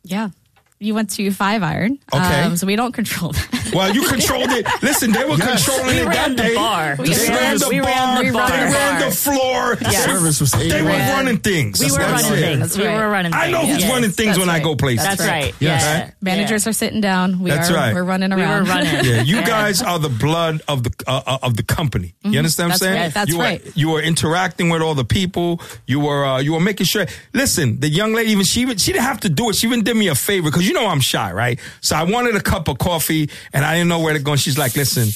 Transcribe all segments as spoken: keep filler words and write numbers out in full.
Yeah. You went to Five Iron. Okay. Um, so we don't control that. Well, you controlled it. Listen, they were yes. controlling we it ran that the day. Bar. We They ran, ran the we bar. ran the bar. They ran the floor. Yes. Service was They were ran. running things. We were That's running it. things. That's We right. were running things. I know who's yes. running things That's when right. I go places. That's right. Yes. Yeah. Right? Managers yeah. are sitting down. We That's are. right. We're running We around. were running. Yeah, you Yeah. guys are the blood of the uh, uh, of the company. You Mhm. understand That's what I'm saying? right. That's you were, right. You were interacting with all the people. You were uh, you were making sure. Listen, the young lady, even she even, she didn't have to do it. She even did me a favor because you know I'm shy, right? So I wanted a cup of coffee and I didn't know where to go. And she's like, "Listen,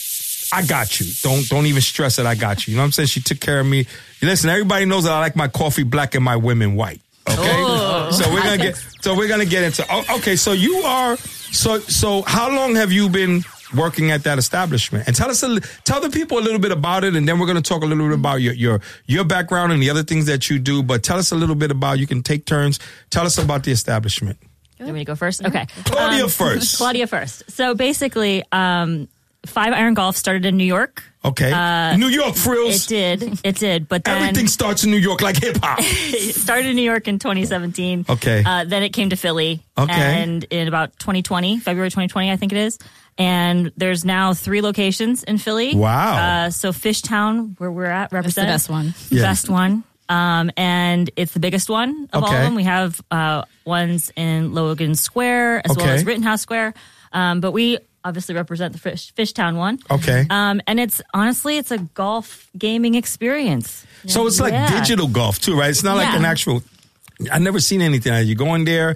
I got you. Don't don't even stress it. I got you." You know what I'm saying? She took care of me. Listen, everybody knows that I like my coffee black and my women white. Okay, Oh. so we're gonna get so we're gonna get into. Oh, okay, so you are so so. How long have you been working at that establishment? And tell us a, li- tell the people a little bit about it, and then we're gonna talk a little bit about your your your background and the other things that you do. But tell us a little bit about. You can take turns. Tell us about the establishment. You want me to go first? Okay. Claudia Um, first. Claudia first. So basically, um, Five Iron Golf started in New York. Okay, Uh, New York frills. It did. It did. But then Everything starts in New York, like hip hop. it started in New York in twenty seventeen. Okay. Uh, then it came to Philly. Okay. And in about twenty twenty, February twenty twenty, I think it is. And there's now three locations in Philly. Wow. Uh, so Fishtown, where we're at, That's the represent best one. Yeah. Best one. Um, and it's the biggest one of all Okay. of them. We have uh, ones in Logan Square as well Okay. as Rittenhouse Square. Um, but we obviously represent the Fish, Fishtown one. Okay. Um, and it's honestly, it's a golf gaming experience. So it's like Yeah. digital golf too, right? It's not like Yeah. an actual. I've never seen anything. You go in there,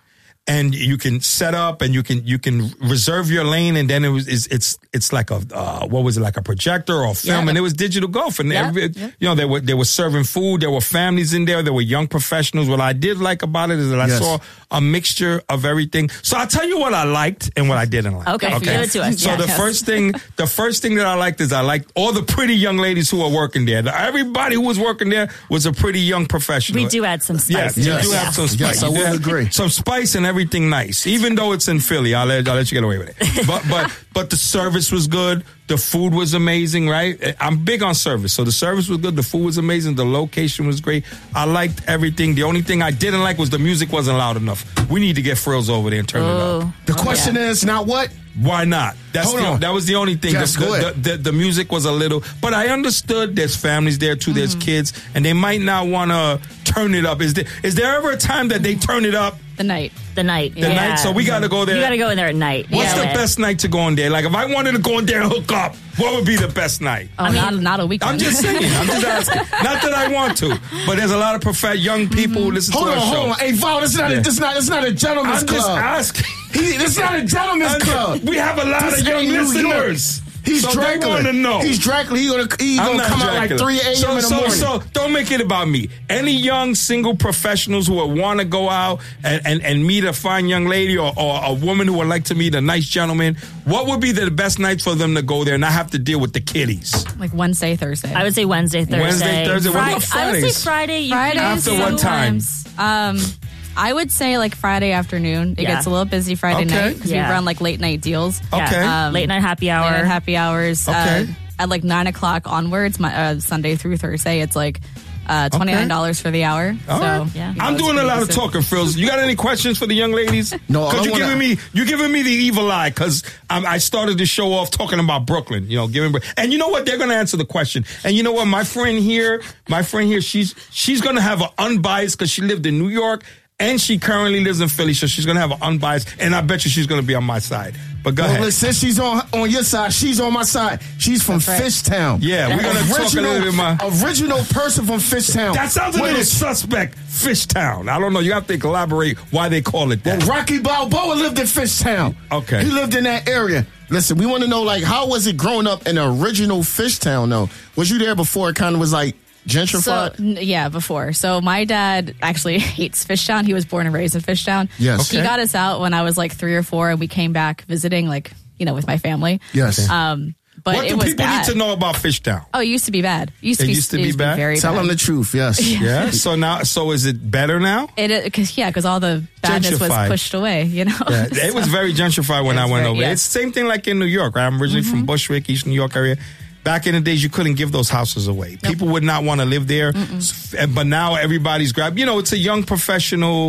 and you can set up, and you can you can reserve your lane, and then it was it's it's, it's like a uh, what was it like a projector or a film, Yeah. and it was digital golf, and Yeah. every, Yeah. you know they were they were serving food. There were families in there. There were young professionals. What I did like about it is that I Yes. saw a mixture of everything. So I'll tell you what I liked and what I didn't like. Okay, give it to us. So Yeah. the Yes. first thing, the first thing that I liked is I liked all the pretty young ladies who were working there. Everybody who was working there was a pretty young professional. We do add some Yeah, spice. you Yes. do Yeah. have some spice. Yes, I You will have agree. Some spice and everything nice. Even though it's in Philly, I'll let, I'll let you get away with it. But but but the service was good. The food was amazing, right? I'm big on service. So the service was good. The food was amazing. The location was great. I liked everything. The only thing I didn't like was the music wasn't loud enough. We need to get Frills over there and turn it up. Oh. The question is now what? Why not? That's Hold the, on. that was the only thing. Yes, the, go the, ahead. the, the music was a little, but I understood there's families there too. There's kids, and they might not want to turn it up. Is there is there ever a time that they turn it up? The night. The night. The night? So we gotta go there. You got to go in there at night. What's Yeah. the best night to go in there? Like if I wanted to go in there and hook up, what would be the best night? Oh, not, not a weekend. I'm just saying. I'm just asking. Not that I want to, but there's a lot of prof- young people who listen Hold to on, our show. hold on. Hey, Val, this is not Yeah. a, this is not this is not a gentleman's I'm just club. asking. He, this is not a gentleman's I'm club. just- we have a lot This of young ain't New York. listeners. He's so Dracula. They want to know. He's Dracula. He gonna he I'm gonna not come out like Dracula. three a.m. So, in the so, morning. So don't make it about me. Any young single professionals who would want to go out and, and, and meet a fine young lady or, or a woman who would like to meet a nice gentleman, what would be the best night for them to go there and not have to deal with the kiddies? Like Wednesday, Thursday. I would say Wednesday, Thursday. Wednesday, Thursday. What Friday, about I would Fridays? say Friday. You Fridays. can After do- what time? sometimes. Um, I would say like Friday afternoon. It Yeah. gets a little busy Friday Okay. night because Yeah. we run like late night deals. Yeah. Okay. Um, Late night happy hour. Late night happy hours. Okay. Uh, at like nine o'clock onwards, my uh, Sunday through Thursday, it's like uh, twenty nine dollars for the hour. All so right. Yeah. you know, I'm it's doing a pretty lot of decent. talking, Frills. You got any questions for the young ladies? No, I because you wanna- giving me you giving me the evil eye because I started the show off talking about Brooklyn. You know, giving and you know what? They're going to answer the question. And you know what? My friend here, my friend here, she's she's going to have an unbiased because she lived in New York. And she currently lives in Philly, so she's going to have an unbiased, and I bet you she's going to be on my side. But go Well, ahead. listen, she's on on your side. She's on my side. She's from That's right. Fishtown. Yeah, we're gonna talk a original, little bit more. Original person from Fishtown. That sounds a What little is- suspect. Fishtown. I don't know. You have to elaborate why they call it Well, that. Rocky Balboa lived in Fishtown. Okay. He lived in that area. Listen, we want to know, like, how was it growing up in the original Fishtown, though? Was you there before it kind of was, like, So, gentrified? n- yeah, before. So my dad actually hates Fishtown. He was born and raised in Fishtown. Yes. He Okay. got us out when I was like three or four, and we came back visiting, like, you know, with my family. Yes. Um, but What it do was people bad. need to know about Fishtown? Oh, it used to be bad. It used to It be, used to be bad? very Tell bad. them the truth, yes. Yeah. So now, so is it better now? It because yeah, because all the badness was Gentrified. pushed away. You know. Yeah, it was very gentrified when It I was went very- over. yes. It's the same thing like in New York. Right? I'm originally from Bushwick, East New York area. Back in the days, you couldn't give those houses away. People would not want to live there. S- But now everybody's grabbed. You know, it's a young professional.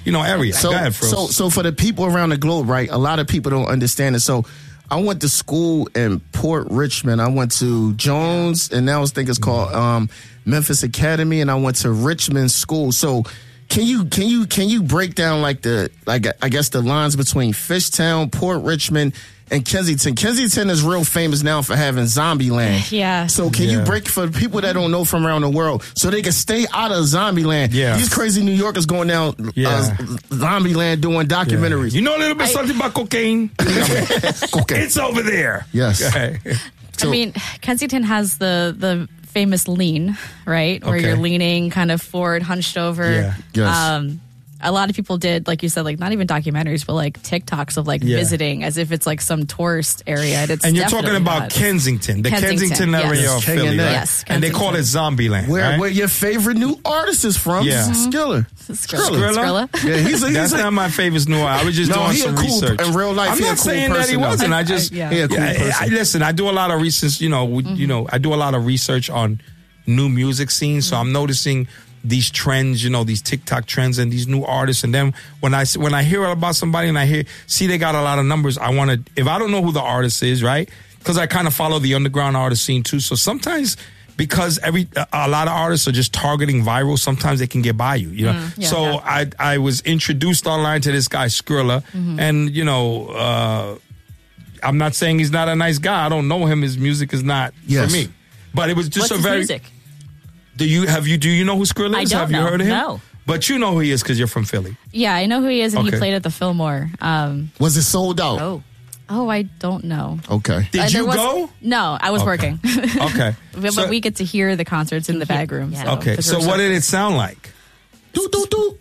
you know, area. So, Go ahead, Froze. so, so for the people around the globe, right? A lot of people don't understand it. So, I went to school in Port Richmond. I went to Jones, and now I think it's called um, Memphis Academy, and I went to Richmond School. So, can you can you can you break down like the like I guess the lines between Fishtown, Port Richmond, and Kensington? Kensington is real famous now for having Zombieland. Yeah. So can Yeah. you break for the people that don't know from around the world so they can stay out of Zombieland? Yeah. These crazy New Yorkers going down Yeah. uh, Zombieland doing documentaries. You know a little bit I- something about cocaine? Okay. It's over there. Yes. Okay. So- I mean, Kensington has the the famous lean, right? Where Okay. you're leaning kind of forward, hunched over. Yeah. Yes. Um, a lot of people did, like you said, like not even documentaries, but like TikToks of like Yeah. visiting as if it's like some tourist area. And, it's And you're talking definitely about not. Kensington, the Kensington, Kensington, area yes. of Philly, right? Yes, and they call it Zombieland, Where right? where your favorite new artist is from? Yeah. Skiller. Skrilla. Skrilla? Skrilla. Yeah, he's a, he's That's a, not my favorite new I was just No, doing he a some cool- research. in real life, I'm he a not cool saying that he person, though. wasn't. I I- just, yeah. He a cool Yeah, I- person. I, listen, I do a lot of research. You know, we, you know, I do a lot of research on new music scenes, so I'm noticing these trends, you know, these TikTok trends and these new artists. And then when I when I hear about somebody and I hear see they got a lot of numbers, I want to. If I don't know who the artist is, right? Because I kind of follow the underground artist scene too. So sometimes, because every a lot of artists are just targeting viral, sometimes they can get by you. You know. Mm, yeah, so yeah. I I was introduced online to this guy Skrilla, Mm-hmm. and you know. uh I'm not saying he's not a nice guy. I don't know him. His music is not Yes. for me. But it was just What's a his very. music? Do you have you do you know who Skrilla I is? don't have you know. heard of him? No. But you know who he is because you're from Philly. Yeah, I know who he is, and Okay. he played at the Fillmore. Um, was it sold out? Oh. oh, I don't know. Okay. Did Uh, there you was- go? No, I was Okay. working. Okay. but, So- but we get to hear the concerts in the bag room. Yeah. So, Okay. 'cause So we're what did it sound like? Do do do.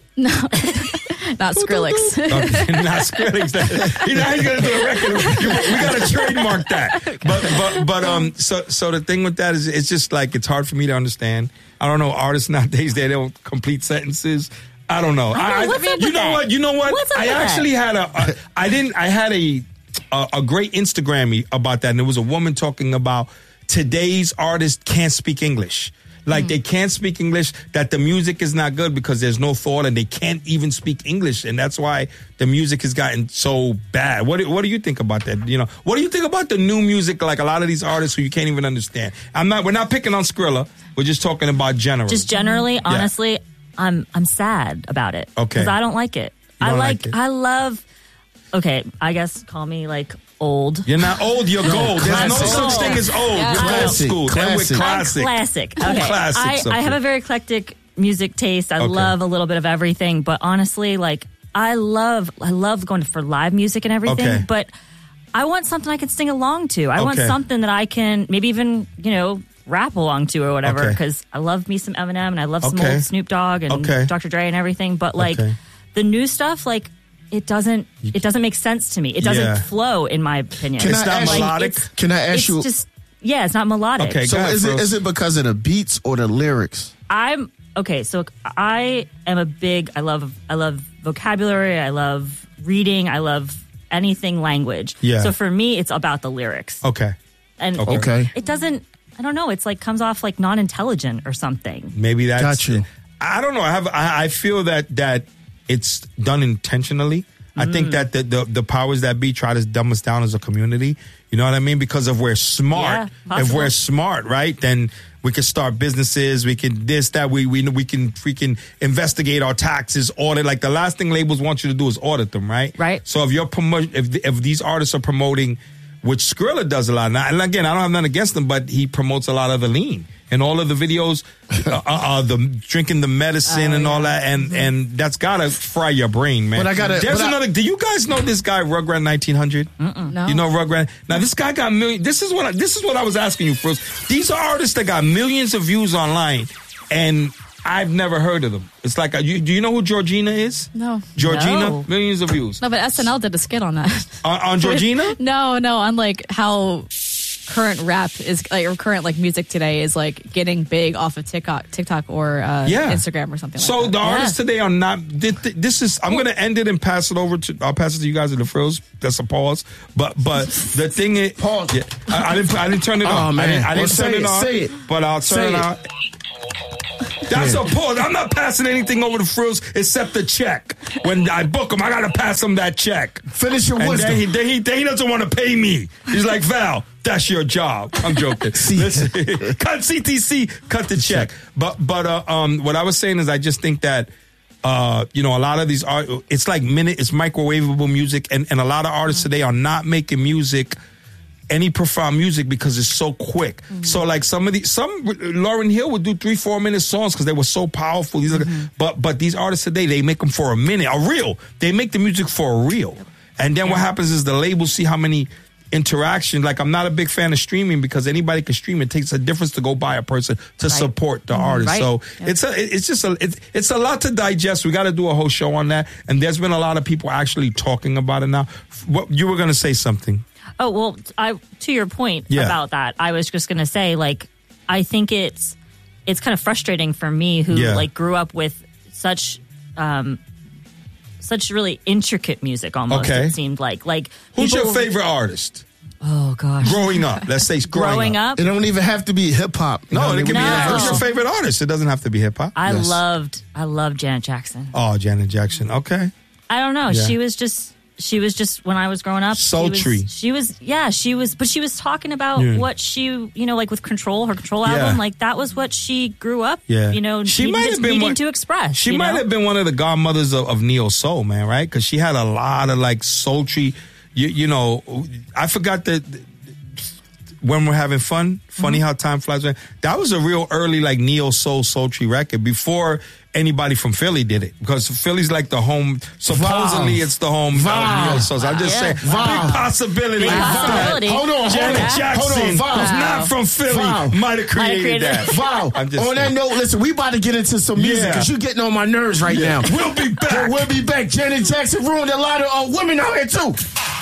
Not Skrillex. Okay, not Skrillex. You know, he's gonna do a record. We gotta trademark that. But but but um. So so the thing with that is, it's just like it's hard for me to understand. I don't know artists nowadays. They don't complete sentences. I don't know. I know. What's up you with know that? what? You know what? What's up I with that? actually had a, a. I didn't. I had a a, a great Instagram about that, and there was a woman talking about today's artists can't speak English. Like they can't speak English, that the music is not good because there's no thought and they can't even speak English. And that's why the music has gotten so bad. What do, what do you think about that? You know, what do you think about the new music? Like a lot of these artists who you can't even understand. I'm not, we're not picking on Skrilla. We're just talking about general. Just generally, honestly, I'm I'm sad about it. Okay. Because I don't like it. You I don't like, like it? I love, okay, I guess call me like old. You're not old, you're gold. There's no classic. such thing as old. Yeah. You're old Classic, school. And we're classic. classic. I'm classic. Cool Okay. classics I, up I have here. a very eclectic music taste. I Okay. love a little bit of everything, but honestly, like I love I love going for live music and everything, Okay. but I want something I can sing along to. I want Okay. something that I can maybe even, you know, rap along to or whatever, Okay. because I love me some Eminem and I love some Okay. old Snoop Dogg and Okay. Doctor Dre and everything, but like Okay. the new stuff, like it doesn't it doesn't make sense to me. It doesn't Yeah. flow in my opinion. Can It's I not ask you- melodic? It's, Can I ask it's you? just yeah, it's not melodic. Okay, so go ahead, is it Froze. is it because of the beats or the lyrics? I'm okay. So I am a big. I love. I love vocabulary. I love reading. I love anything language. Yeah. So for me, it's about the lyrics, Okay. and Okay. it, Okay. it doesn't. I don't know. It's like comes off like non-intelligent or something. Maybe that's. Gotcha. I don't know. I have. I, I feel that that it's done intentionally. I think that the, the the powers that be try to dumb us down as a community. You know what I mean? Because if we're smart, Yeah, if we're possible. smart, right, then we can start businesses. We can this that we we we can freaking investigate our taxes, audit. Like the last thing labels want you to do is audit them, right? Right. So if you're promote, if if these artists are promoting, which Skrilla does a lot, now, and again, I don't have nothing against them, but he promotes a lot of the lean. And all of the videos, uh, uh, the drinking the medicine Oh, and all yeah. that, and and that's gotta fry your brain, man. But I gotta- There's but I- another. Do you guys know this guy Rugrat nineteen hundred? No. You know Rugrat. Now this guy got million. This is what I, this is what I was asking you first. These are artists that got millions of views online, and I've never heard of them. It's like, a, you, do you know who Georgina is? No. Georgina, No. millions of views No, but S N L did a skit on that. on, on Georgina. No, no, on like how current rap is like or current like music today is like getting big off of TikTok, TikTok or uh, Yeah. Instagram or something. So like the that. artists today are not. thi- thi- This is. I'm going to end it and pass it over to. I'll pass it to you guys in the frills. That's a pause. But but the thing is, Pause. Yeah, I, I didn't. I didn't turn it Oh, on. I man. didn't, I Well, didn't say turn it, it, on. say it. But I'll turn Say it it. on. That's a pause. I'm not passing anything over the frills except the check. When I book him, I gotta pass him that check. Finish your and wisdom. Then he, then, he, then he doesn't want to pay me. He's like, Val, that's your job. I'm joking. Listen, cut C T C, cut the check. But but uh, um, what I was saying is, I just think that. Uh, you know, a lot of these art, it's like minute, it's microwavable music, and, and a lot of artists today are not making music, any profound music, because it's so quick. Mm-hmm. So, like some of the, some Lauryn Hill would do three, four minute songs because they were so powerful. These mm-hmm. are, but but these artists today, they make them for a minute, a reel. They make the music for a reel, and then yeah. what happens is the labels see how many interaction. Like, I'm not a big fan of streaming because anybody can stream. It takes a difference to go buy a person to right. support the mm-hmm. artist. Right. So yep. it's a, it's just a, it's, it's a lot to digest. We got to do a whole show on that. And there's been a lot of people actually talking about it now. What you were going to say something? Oh, well, I, to your point yeah. about that, I was just going to say, like, I think it's, it's kind of frustrating for me who yeah. like grew up with such, um, such really intricate music almost, okay. it seemed like. Like, who's people, your favorite artist? Oh, gosh. Growing up. Let's say growing, growing up. up. It don't even have to be hip hop. No, it can No. be. Who's your favorite artist? It doesn't have to be hip hop. I Yes. loved, I loved Janet Jackson. Oh, Janet Jackson. Okay. I don't know. Yeah. She was just, she was just, when I was growing up. Sultry. She was, she was, yeah, she was, but she was talking about Yeah. what she, you know, like with Control, her Control Yeah. album, like that was what she grew up, Yeah. you know, She needing, might just have been needing one- to express. She you might know? have been one of the godmothers of, of neo soul, man, right? Because she had a lot of like sultry, you, you know, I forgot that when we're having fun, funny mm-hmm. how time flies. That was a real early like neo soul sultry record before anybody from Philly did it, because Philly's like the home. Supposedly, Wow. it's the home Wow. of neo souls. I'm just Yeah. saying, Wow. big possibility. Big that possibility. Hold on, hold Janet on. Jackson, Hold on, Wow. who's not from Philly, Wow. might have created, created that. it. Wow. I'm just On that saying. note, listen, we about to get into some music Yeah. because you're getting on my nerves right now. We'll be back. Yeah, we'll be back. Janet Jackson ruined a lot of uh, women out here, too.